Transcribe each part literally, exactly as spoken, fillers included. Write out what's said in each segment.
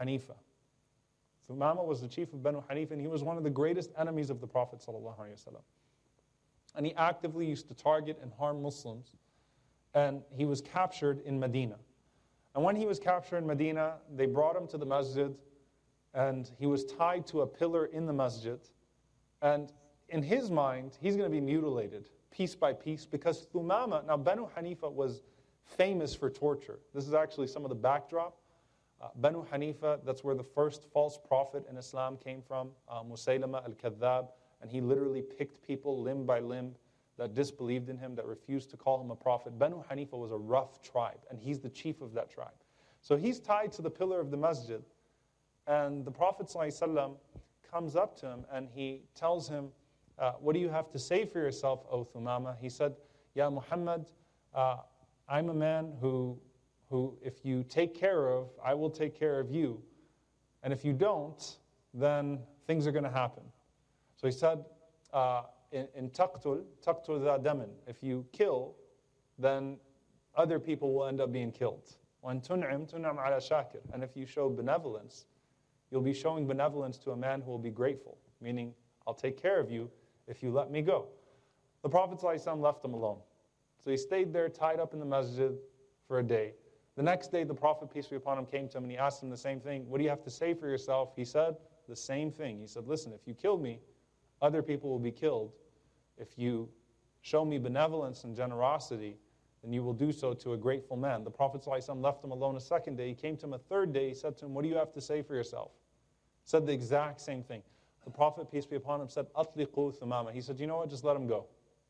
Hanifa. Thumama was the chief of Banu Hanifa, and he was one of the greatest enemies of the Prophet ﷺ. And he actively used to target and harm Muslims. And he was captured in Medina. And when he was captured in Medina, they brought him to the masjid, and he was tied to a pillar in the masjid. And in his mind, he's going to be mutilated piece by piece, because Thumama, now Banu Hanifa was famous for torture. This is actually some of the backdrop. Uh, Banu Hanifa, that's where the first false prophet in Islam came from, uh, Musaylama al-Kadhab, and he literally picked people limb by limb that disbelieved in him, that refused to call him a prophet. Banu Hanifa was a rough tribe, and he's the chief of that tribe. So he's tied to the pillar of the masjid, and the Prophet ﷺ comes up to him, and he tells him, uh, what do you have to say for yourself, O Thumama? He said, Ya Muhammad, uh, I'm a man who, who, if you take care of, I will take care of you. And if you don't, then things are going to happen. So he said, uh, in, in taqtul, taqtul dha damin, if you kill, then other people will end up being killed. وَأَن تُنْعِمْ تُنْعَمْ عَلَى شَاكِرٍ. And if you show benevolence, you'll be showing benevolence to a man who will be grateful, meaning, I'll take care of you if you let me go. The Prophet ﷺ left him alone. So he stayed there, tied up in the masjid for a day. The next day, the Prophet, peace be upon him, came to him and he asked him the same thing. What do you have to say for yourself? He said the same thing. He said, listen, if you kill me, other people will be killed. If you show me benevolence and generosity, then you will do so to a grateful man. The Prophet ﷺ left him alone a second day. He came to him a third day. He said to him, what do you have to say for yourself? He said the exact same thing. The Prophet, peace be upon him, said, أَطْلِقُوا Thumama. He said, you know what, just let him go.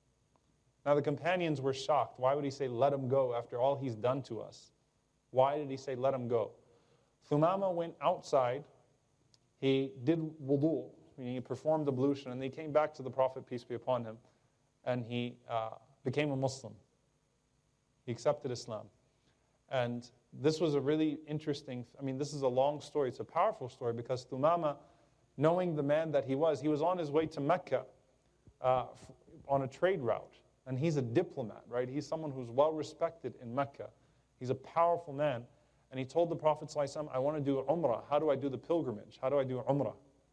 Now the companions were shocked. Why would he say, let him go after all he's done to us? Why did he say, let him go? Thumama went outside. He did wudu, meaning he performed ablution, and he came back to the Prophet, peace be upon him, and he uh, became a Muslim. He accepted Islam. And this was a really interesting, I mean, this is a long story. It's a powerful story, because Thumama, knowing the man that he was, he was on his way to Mecca uh, on a trade route. And he's a diplomat, right? He's someone who's well respected in Mecca. He's a powerful man. And he told the Prophet ﷺ, I want to do Umrah. How do I do the pilgrimage? How do I do Umrah?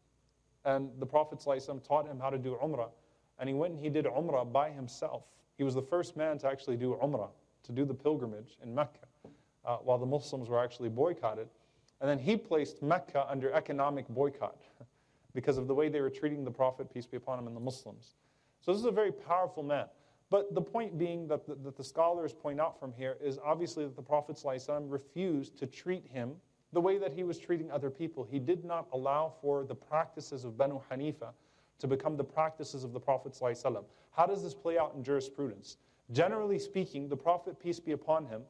And the Prophet ﷺ taught him how to do Umrah. And he went and he did Umrah by himself. He was the first man to actually do Umrah, to do the pilgrimage in Mecca, uh, while the Muslims were actually boycotted. And then he placed Mecca under economic boycott because of the way they were treating the Prophet, peace be upon him, and the Muslims. So this is a very powerful man. But the point being that the, that the scholars point out from here is obviously that the Prophet ﷺ refused to treat him the way that he was treating other people. He did not allow for the practices of Banu Hanifa to become the practices of the Prophet ﷺ. How does this play out in jurisprudence? Generally speaking, the Prophet, peace be upon him,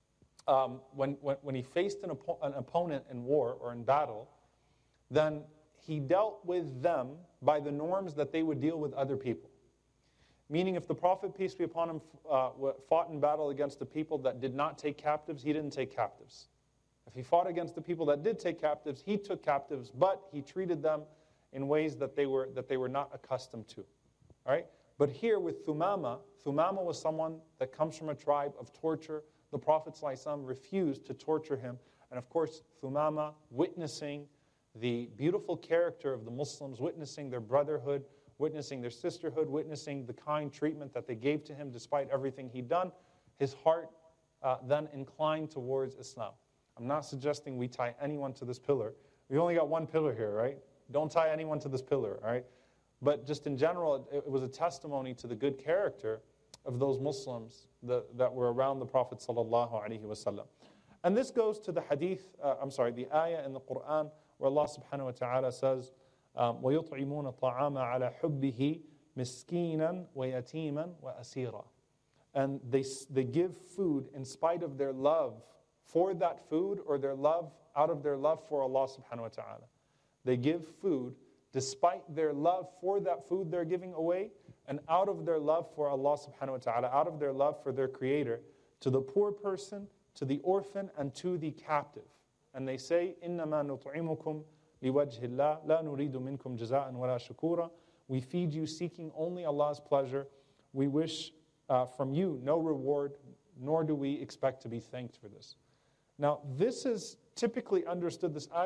um, when, when, when he faced an, oppo- an opponent in war or in battle, then he dealt with them by the norms that they would deal with other people. Meaning, if the Prophet, peace be upon him, uh, fought in battle against the people that did not take captives, he didn't take captives. If he fought against the people that did take captives, he took captives, but he treated them in ways that they were, that they were not accustomed to. All right? But here with Thumama, Thumama was someone that comes from a tribe of torture. The Prophet ﷺ refused to torture him. And of course, Thumama, witnessing the beautiful character of the Muslims, witnessing their brotherhood, witnessing their sisterhood, witnessing the kind treatment that they gave to him despite everything he'd done, his heart uh, then inclined towards Islam. I'm not suggesting we tie anyone to this pillar. We only got one pillar here, right? Don't tie anyone to this pillar, all right? But just in general, it, it was a testimony to the good character of those Muslims that, that were around the Prophet sallallahu alaihi wasallam. And this goes to the hadith, uh, I'm sorry, the ayah in the Quran where Allah subhanahu wa ta'ala says, Um, وَيُطْعِمُونَ الطَّعَامَ عَلَى حُبِّهِ مِسْكِينًا وَيَتِيمًا وَأَسِيرًا. And they, they give food in spite of their love for that food, or their love out of their love for Allah subhanahu wa ta'ala. They give food despite their love for that food they're giving away, and out of their love for Allah subhanahu wa ta'ala, out of their love for their Creator, to the poor person, to the orphan, and to the captive. And they say, إِنَّمَا نُطْعِمُكُمْ لِوَجْهِ اللَّهِ لَا نُرِيدُ مِنْكُمْ جَزَاءً وَلَا شُكُورًا. We feed you seeking only Allah's pleasure. We wish uh, from you no reward, nor do we expect to be thanked for this. Now, this is typically understood, this ayah